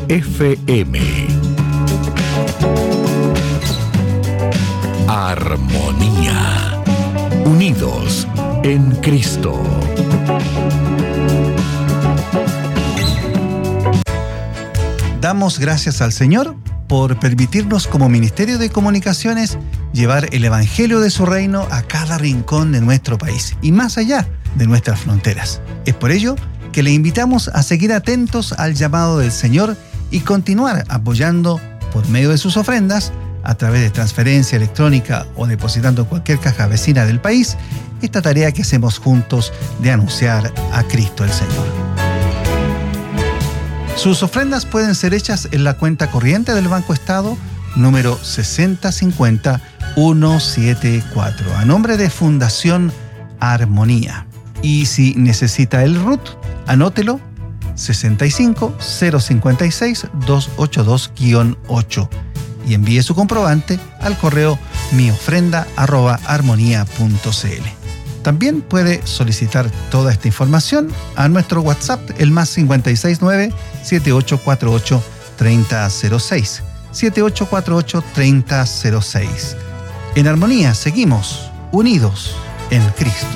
FM. Armonía. Unidos en Cristo. Damos gracias al Señor por permitirnos como Ministerio de Comunicaciones llevar el Evangelio de su reino a cada rincón de nuestro país y más allá de nuestras fronteras. Es por ello que le invitamos a seguir atentos al llamado del Señor y continuar apoyando por medio de sus ofrendas, a través de transferencia electrónica o depositando en cualquier caja vecina del país, esta tarea que hacemos juntos de anunciar a Cristo el Señor. Sus ofrendas pueden ser hechas en la cuenta corriente del Banco Estado, número 6050174, a nombre de Fundación Armonía. Y si necesita el RUT, anótelo, 65056-282-8, y envíe su comprobante al correo miofrenda@armonía.cl. También puede solicitar toda esta información a nuestro WhatsApp, el más 569-7848-3006. 7848-3006. En armonía seguimos unidos en Cristo.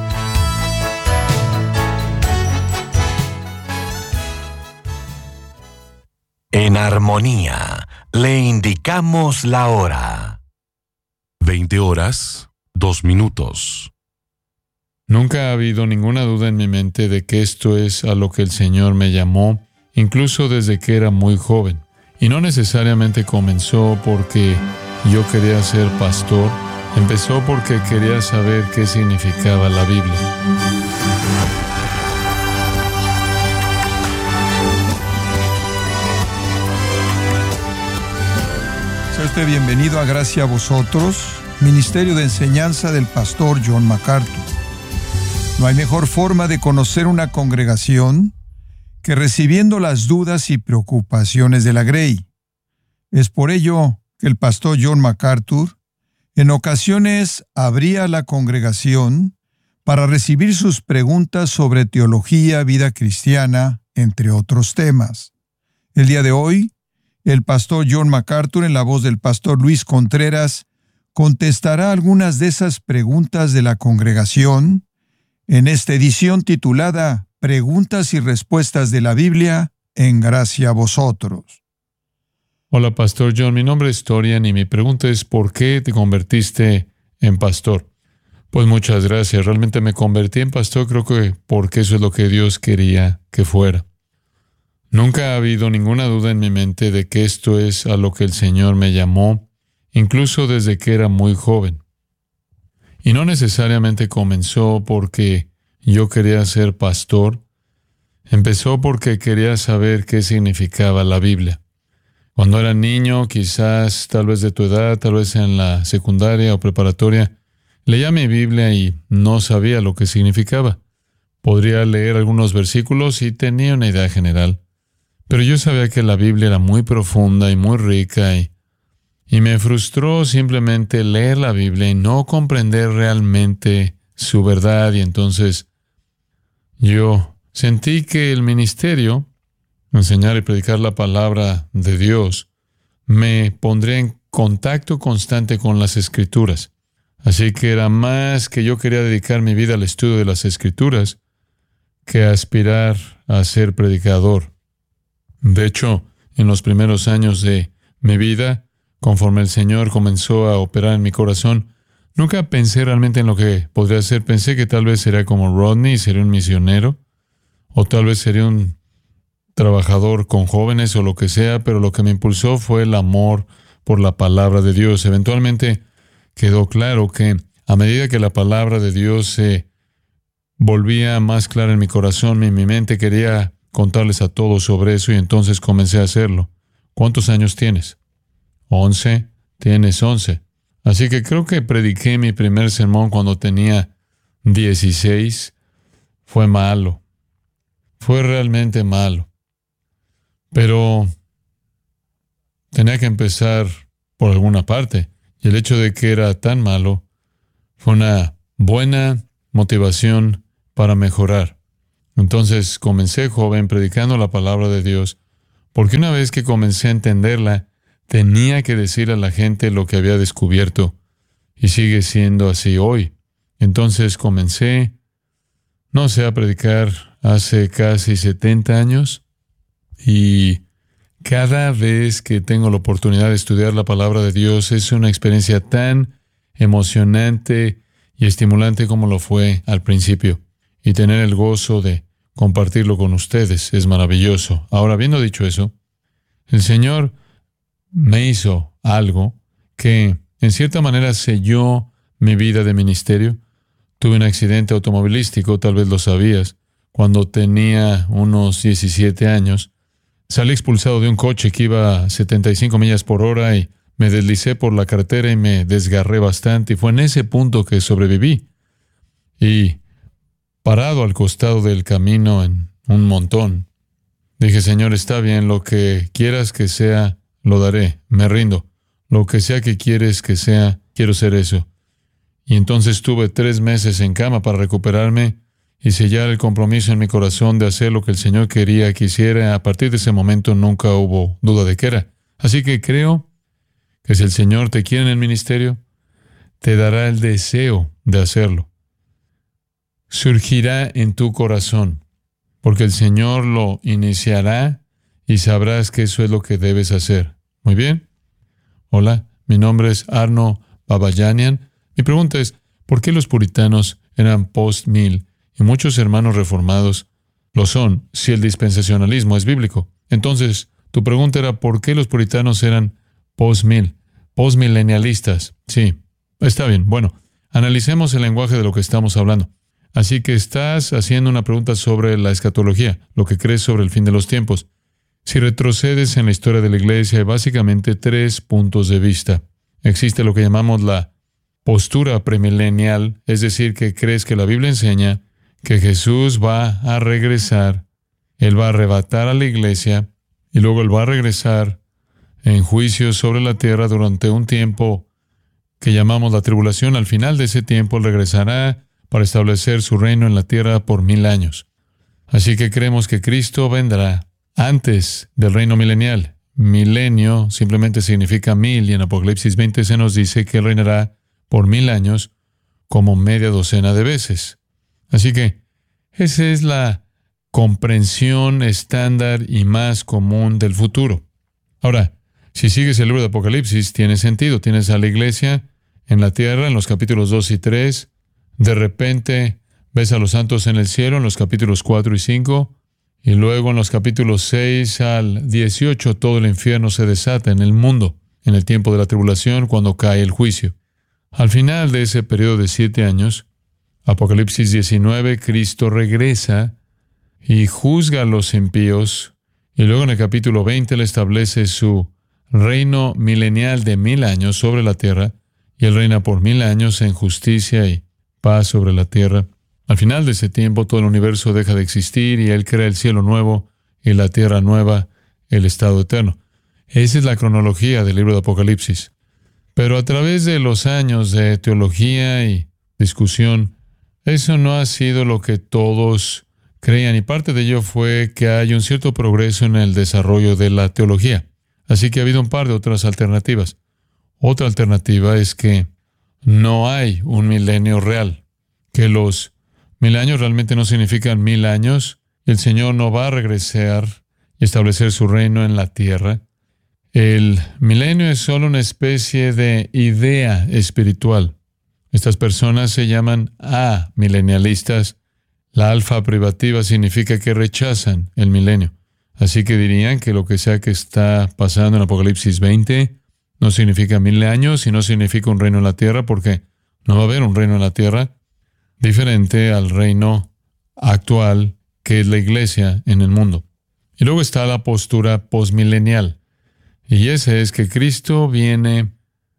En armonía le indicamos la hora. 20:02. Nunca ha habido ninguna duda en mi mente de que esto es a lo que el Señor me llamó, incluso desde que era muy joven. Y no necesariamente comenzó porque yo quería ser pastor, empezó porque quería saber qué significaba la Biblia. Sea usted bienvenido a Gracia a Vosotros, Ministerio de Enseñanza del Pastor John MacArthur. No hay mejor forma de conocer una congregación que recibiendo las dudas y preocupaciones de la Grey. Es por ello que el pastor John MacArthur en ocasiones abría la congregación para recibir sus preguntas sobre teología, vida cristiana, entre otros temas. El día de hoy, el pastor John MacArthur, en la voz del pastor Luis Contreras, contestará algunas de esas preguntas de la congregación en esta edición titulada Preguntas y Respuestas de la Biblia en Gracia a Vosotros. Hola, Pastor John. Mi nombre es Torian y mi pregunta es ¿por qué te convertiste en pastor? Pues muchas gracias. Realmente me convertí en pastor, creo que porque eso es lo que Dios quería que fuera. Nunca ha habido ninguna duda en mi mente de que esto es a lo que el Señor me llamó, incluso desde que era muy joven. Y no necesariamente comenzó porque yo quería ser pastor, empezó porque quería saber qué significaba la Biblia. Cuando era niño, quizás, tal vez de tu edad, tal vez en la secundaria o preparatoria, leía mi Biblia y no sabía lo que significaba. Podría leer algunos versículos y tenía una idea general. Pero yo sabía que la Biblia era muy profunda y muy rica y me frustró simplemente leer la Biblia y no comprender realmente su verdad. Y entonces yo sentí que el ministerio, enseñar y predicar la palabra de Dios, me pondría en contacto constante con las Escrituras. Así que era más que yo quería dedicar mi vida al estudio de las Escrituras que aspirar a ser predicador. De hecho, en los primeros años de mi vida, conforme el Señor comenzó a operar en mi corazón, nunca pensé realmente en lo que podría ser. Pensé que tal vez sería como Rodney, sería un misionero, o tal vez sería un trabajador con jóvenes o lo que sea, pero lo que me impulsó fue el amor por la palabra de Dios. Eventualmente quedó claro que a medida que la palabra de Dios se volvía más clara en mi corazón, en mi mente, quería contarles a todos sobre eso y entonces comencé a hacerlo. ¿Cuántos años tienes? 11. Tienes 11. Así que creo que prediqué mi primer sermón cuando tenía 16. Fue malo. Fue realmente malo. Pero tenía que empezar por alguna parte. Y el hecho de que era tan malo fue una buena motivación para mejorar. Entonces comencé joven predicando la palabra de Dios, porque una vez que comencé a entenderla, tenía que decir a la gente lo que había descubierto, y sigue siendo así hoy. Entonces comencé, no sé, a predicar hace casi 70 años, y cada vez que tengo la oportunidad de estudiar la palabra de Dios es una experiencia tan emocionante y estimulante como lo fue al principio. Y tener el gozo de compartirlo con ustedes es maravilloso. Ahora, habiendo dicho eso, el Señor me hizo algo que en cierta manera selló mi vida de ministerio. Tuve un accidente automovilístico, tal vez lo sabías, cuando tenía unos 17 años. Salí expulsado de un coche que iba a 75 millas por hora y me deslicé por la carretera y me desgarré bastante. Y fue en ese punto que sobreviví. Y parado al costado del camino en un montón, dije, Señor, está bien, lo que quieras que sea, lo daré, me rindo. Lo que sea que quieres que sea, quiero ser eso. Y entonces tuve 3 meses en cama para recuperarme y sellar el compromiso en mi corazón de hacer lo que el Señor quería que hiciera. A partir de ese momento nunca hubo duda de qué era. Así que creo que si el Señor te quiere en el ministerio, te dará el deseo de hacerlo. Surgirá en tu corazón, porque el Señor lo iniciará y sabrás que eso es lo que debes hacer. Muy bien. Hola, mi nombre es Arno Babayanian. Mi pregunta es, ¿por qué los puritanos eran post-1000 y muchos hermanos reformados lo son si el dispensacionalismo es bíblico? Entonces, tu pregunta era, ¿por qué los puritanos eran post-1000, postmilenialistas? Sí, está bien. Bueno, analicemos el lenguaje de lo que estamos hablando. Así que estás haciendo una pregunta sobre la escatología, lo que crees sobre el fin de los tiempos. Si retrocedes en la historia de la iglesia, hay básicamente 3 puntos de vista. Existe lo que llamamos la postura premilenial, es decir, que crees que la Biblia enseña que Jesús va a regresar, Él va a arrebatar a la iglesia, y luego Él va a regresar en juicio sobre la tierra durante un tiempo que llamamos la tribulación. Al final de ese tiempo Él regresará para establecer su reino en la tierra por 1000 años. Así que creemos que Cristo vendrá antes del reino milenial. Milenio simplemente significa 1000, y en Apocalipsis 20 se nos dice que Él reinará por 1000 años como media docena de veces. Así que esa es la comprensión estándar y más común del futuro. Ahora, si sigues el libro de Apocalipsis, tiene sentido. Tienes a la iglesia en la tierra en los capítulos 2 y 3. De repente ves a los santos en el cielo en los capítulos 4 y 5. Y luego en los capítulos 6 al 18 todo el infierno se desata en el mundo, en el tiempo de la tribulación, cuando cae el juicio. Al final de ese periodo de 7 años, Apocalipsis 19, Cristo regresa y juzga a los impíos, y luego en el capítulo 20 Él establece su reino milenial de 1000 años sobre la tierra, y Él reina por 1000 años en justicia y paz sobre la tierra. Al final de ese tiempo todo el universo deja de existir y Él crea el cielo nuevo y la tierra nueva, el estado eterno. Esa es la cronología del libro de Apocalipsis. Pero a través de los años de teología y discusión, eso no ha sido lo que todos creían, y parte de ello fue que hay un cierto progreso en el desarrollo de la teología. Así que ha habido un par de otras alternativas. Otra alternativa es que no hay un milenio real, que los 1000 años realmente no significan 1000 años. El Señor no va a regresar y establecer su reino en la tierra. El milenio es solo una especie de idea espiritual. Estas personas se llaman amilenialistas. La alfa privativa significa que rechazan el milenio. Así que dirían que lo que sea que está pasando en Apocalipsis 20 no significa 1000 años y no significa un reino en la tierra, porque no va a haber un reino en la tierra diferente al reino actual que es la iglesia en el mundo. Y luego está la postura postmilenial. Y esa es que Cristo viene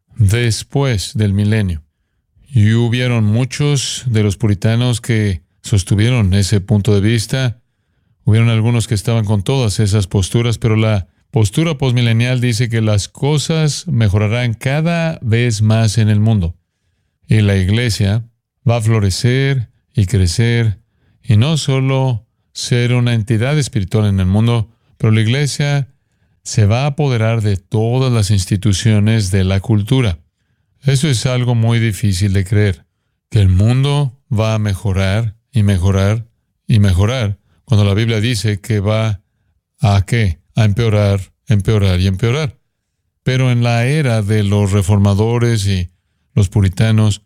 después del milenio. Y hubieron muchos de los puritanos que sostuvieron ese punto de vista. Hubieron algunos que estaban con todas esas posturas, pero la postura postmilenial dice que las cosas mejorarán cada vez más en el mundo. Y la iglesia va a florecer y crecer, y no solo ser una entidad espiritual en el mundo, pero la iglesia se va a apoderar de todas las instituciones de la cultura. Eso es algo muy difícil de creer, que el mundo va a mejorar y mejorar y mejorar, cuando la Biblia dice que va a ¿qué? A empeorar, empeorar y empeorar. Pero en la era de los reformadores y los puritanos,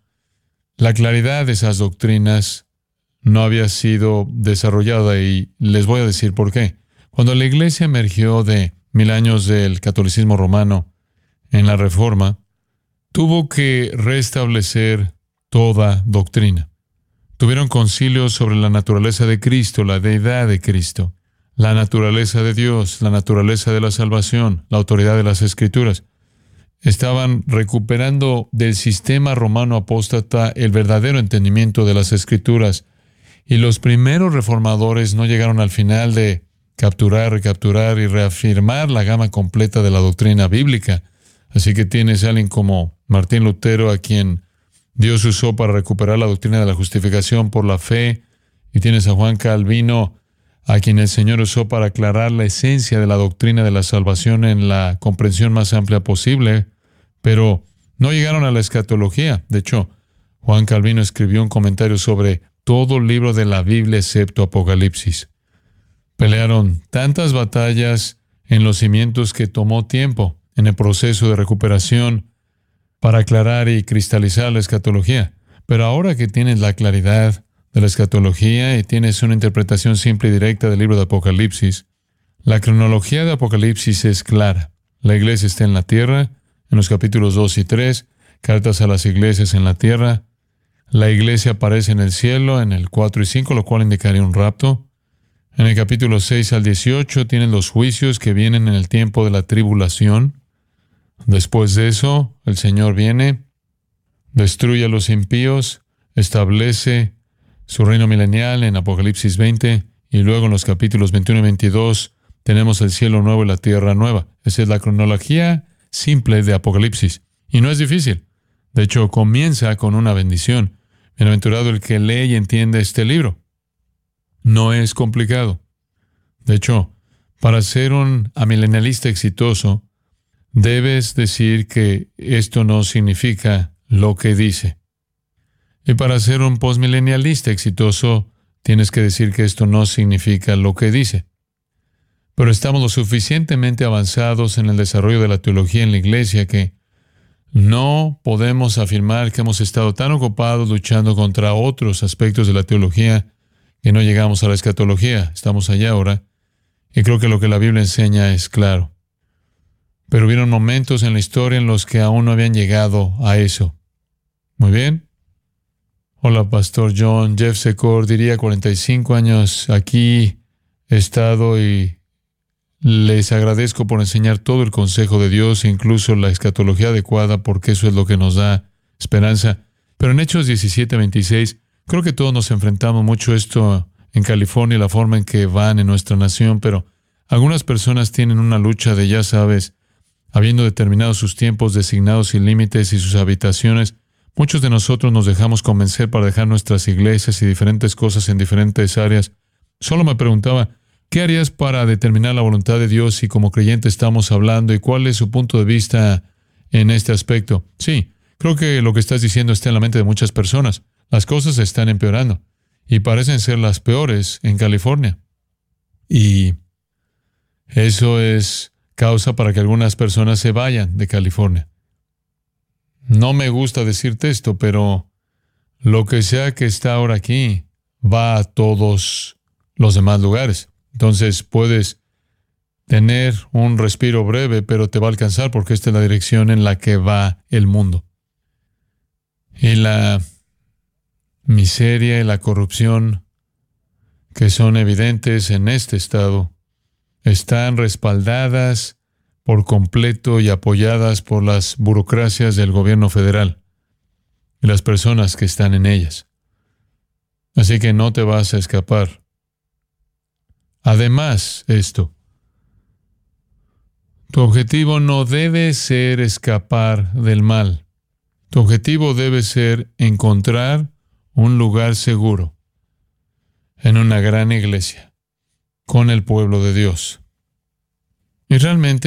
la claridad de esas doctrinas no había sido desarrollada, y les voy a decir por qué. Cuando la Iglesia emergió de 1000 años del catolicismo romano en la Reforma, tuvo que restablecer toda doctrina. Tuvieron concilios sobre la naturaleza de Cristo, la deidad de Cristo, la naturaleza de Dios, la naturaleza de la salvación, la autoridad de las Escrituras. Estaban recuperando del sistema romano apóstata el verdadero entendimiento de las Escrituras, y los primeros reformadores no llegaron al final de capturar, recapturar y reafirmar la gama completa de la doctrina bíblica. Así que tienes a alguien como Martín Lutero, a quien Dios usó para recuperar la doctrina de la justificación por la fe, y tienes a Juan Calvino, a quien el Señor usó para aclarar la esencia de la doctrina de la salvación en la comprensión más amplia posible, pero no llegaron a la escatología. De hecho, Juan Calvino escribió un comentario sobre todo el libro de la Biblia excepto Apocalipsis. Pelearon tantas batallas en los cimientos que tomó tiempo en el proceso de recuperación para aclarar y cristalizar la escatología. Pero ahora que tienes la claridad de la escatología y tienes una interpretación simple y directa del libro de Apocalipsis, la cronología de Apocalipsis es clara. La iglesia está en la tierra, en los capítulos 2 y 3, cartas a las iglesias en la tierra. La iglesia aparece en el cielo en el 4 y 5, lo cual indicaría un rapto. En el capítulo 6 al 18 tienen los juicios que vienen en el tiempo de la tribulación. Después de eso, el Señor viene, destruye a los impíos, establece su reino milenial en Apocalipsis 20, y luego en los capítulos 21 y 22 tenemos el cielo nuevo y la tierra nueva. Esa es la cronología simple de Apocalipsis, y no es difícil. De hecho, comienza con una bendición. Bienaventurado el que lee y entiende este libro. No es complicado. De hecho, para ser un amilenialista exitoso, debes decir que esto no significa lo que dice. Y para ser un postmilenialista exitoso, tienes que decir que esto no significa lo que dice. Pero estamos lo suficientemente avanzados en el desarrollo de la teología en la iglesia que no podemos afirmar que hemos estado tan ocupados luchando contra otros aspectos de la teología que no llegamos a la escatología. Estamos allá ahora, y creo que lo que la Biblia enseña es claro. Pero hubieron momentos en la historia en los que aún no habían llegado a eso. Muy bien. Hola, Pastor John. Jeff Secor, diría 45 años aquí he estado, y les agradezco por enseñar todo el consejo de Dios, incluso la escatología adecuada, porque eso es lo que nos da esperanza. Pero en Hechos 17:26, creo que todos nos enfrentamos mucho a esto en California, la forma en que van en nuestra nación, pero algunas personas tienen una lucha de, ya sabes, habiendo determinado sus tiempos designados y límites y sus habitaciones. Muchos de nosotros nos dejamos convencer para dejar nuestras iglesias y diferentes cosas en diferentes áreas. Solo me preguntaba, ¿qué harías para determinar la voluntad de Dios si como creyente estamos hablando, y cuál es su punto de vista en este aspecto? Sí, creo que lo que estás diciendo está en la mente de muchas personas. Las cosas están empeorando y parecen ser las peores en California. Y eso es causa para que algunas personas se vayan de California. No me gusta decirte esto, pero lo que sea que está ahora aquí va a todos los demás lugares. Entonces puedes tener un respiro breve, pero te va a alcanzar, porque esta es la dirección en la que va el mundo. Y la miseria y la corrupción que son evidentes en este estado están respaldadas por completo y apoyadas por las burocracias del gobierno federal y las personas que están en ellas. Así que no te vas a escapar. Además, tu objetivo no debe ser escapar del mal. Tu objetivo debe ser encontrar un lugar seguro en una gran iglesia con el pueblo de Dios. Y realmente